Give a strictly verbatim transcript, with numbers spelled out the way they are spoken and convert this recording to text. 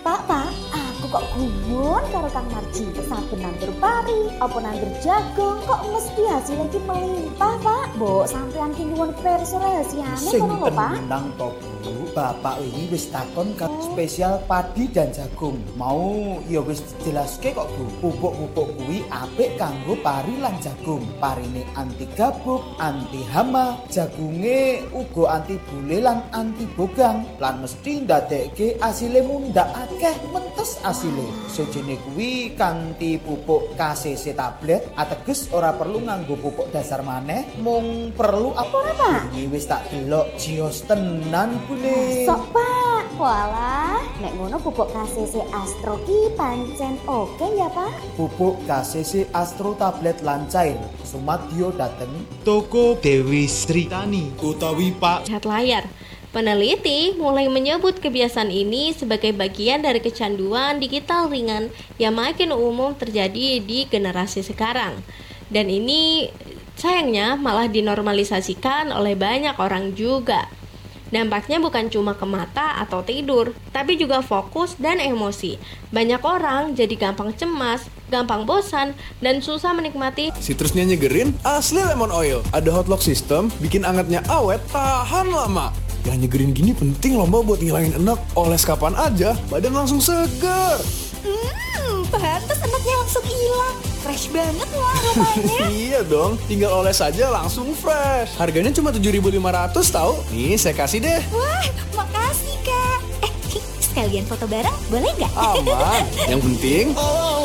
Pak, Pak, aku kok gumun karo Kang Marji. Saben nandur pari, apa nandur jagung, kok mesti hasil lagi melimpah, Pak. Mbok sampean ki nyuwun pirsa rahasiane Sing kono lho, Pak. tenang to, Bu. Bapak ini wis takon ke spesial padi dan jagung. Mau ya wis dijelaske kok, Bu. Pupuk-pupuk kuwi apik kanggo pari lan jagung. Parine anti gabuk, anti hama, jagunge uga anti bule lan anti bogang. Lan mesti ndadekke asile mundak akeh mentes asile. Sejene kuwi kanthi pupuk K C C tablet, ateges ora perlu nganggo pupuk dasar maneh, mung perlu apa ora, Pak? Iki wis tak delok jios tenan kune. Sok, Pak. Walah, nek ngono pupuk K C C Astro ki pancen oke ya, Pak? Pupuk K C C Astro tablet lan cair sumadyo dateng Toko Dewi Sri Tani utawi Pak Lihat layar. Peneliti mulai menyebut kebiasaan ini sebagai bagian dari kecanduan digital ringan yang makin umum terjadi di generasi sekarang. Dan ini sayangnya malah dinormalisasikan oleh banyak orang juga. Dampaknya bukan cuma ke mata atau tidur, tapi juga fokus dan emosi. Banyak orang jadi gampang cemas, gampang bosan, dan susah menikmati. Citrusnya nyegerin, asli lemon oil. Ada hot lock system, bikin angetnya awet, tahan lama. Yang nyegerin gini penting loh Mbak buat ngilangin enek. Oles kapan aja, badan langsung seger. Hmm, pantes enaknya langsung hilang. Fresh banget loh aromanya. Iya dong, tinggal oles aja langsung fresh. Harganya cuma tujuh ribu lima ratus tahu. Nih saya kasih deh. Wah, makasih Kak. Eh, sekalian foto bareng boleh nggak? Aman, yang penting